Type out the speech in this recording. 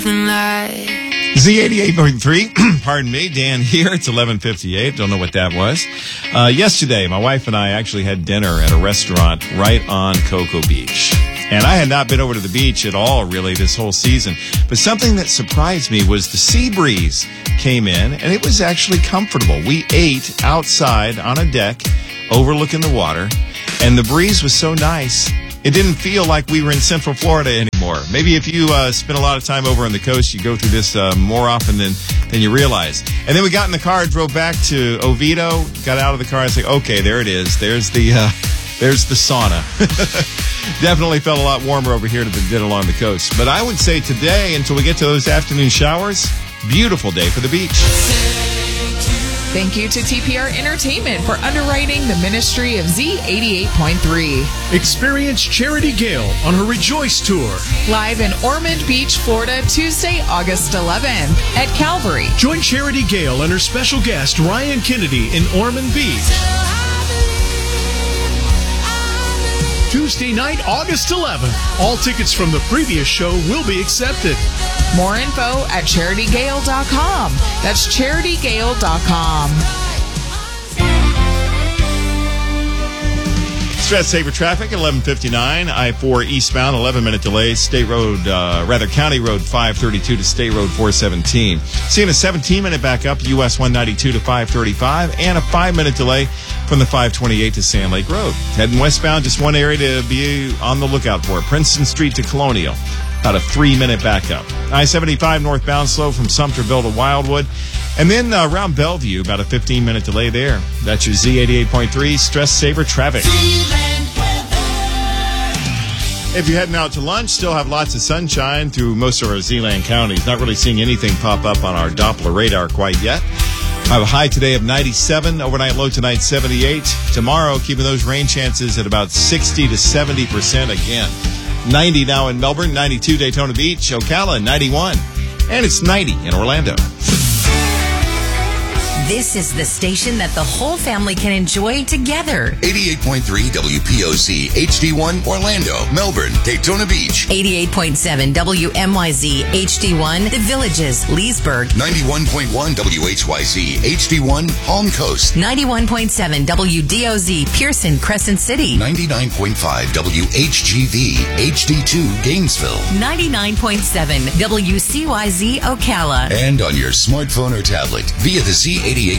living life. Z88.3, pardon me, Dan here. It's 11:58. Don't know what that was. Yesterday, my wife and I actually had dinner at a restaurant right on Cocoa Beach. And I had not been over to the beach at all, really, this whole season. But something that surprised me was the sea breeze came in, and it was actually comfortable. We ate outside on a deck overlooking the water, and the breeze was so nice. It didn't feel like we were in Central Florida anymore. Maybe if you spend a lot of time over on the coast, you go through this more often than you realize. And then we got in the car, drove back to Oviedo, got out of the car, and said, okay, there it is. There's the sauna. Definitely felt a lot warmer over here than it did along the coast. But I would say today, until we get to those afternoon showers, beautiful day for the beach. Thank you to TPR Entertainment for underwriting the ministry of Z88.3. Experience Charity Gale on her Rejoice Tour. Live in Ormond Beach, Florida, Tuesday, August 11th at Calvary. Join Charity Gale and her special guest, Ryan Kennedy, in Ormond Beach. Tuesday night, August 11th. All tickets from the previous show will be accepted. More info at CharityGale.com. That's CharityGale.com. Stress saver traffic at 11:59. I-4 eastbound, 11-minute delay. County Road 532 to State Road 417. Seeing a 17-minute backup, US 192 to 535, and a 5-minute delay from the 528 to Sand Lake Road. Heading westbound, just one area to be on the lookout for. Princeton Street to Colonial. About a 3-minute backup. I-75 northbound slow from Sumterville to Wildwood. And then around Bellevue, about a 15-minute delay there. That's your Z88.3 Stress Saver Traffic. If you're heading out to lunch, still have lots of sunshine through most of our Zeeland counties. Not really seeing anything pop up on our Doppler radar quite yet. I have a high today of 97, overnight low tonight 78. Tomorrow, keeping those rain chances at about 60 to 70% again. 90 now in Melbourne, 92 Daytona Beach, Ocala, 91. And it's 90 in Orlando. This is the station that the whole family can enjoy together. 88.3 WPOC, HD1, Orlando, Melbourne, Daytona Beach. 88.7 WMYZ, HD1, The Villages, Leesburg. 91.1 WHYZ, HD1, Palm Coast. 91.7 WDOZ, Pearson, Crescent City. 99.5 WHGV, HD2, Gainesville. 99.7 WCYZ, Ocala. And on your smartphone or tablet via the Z88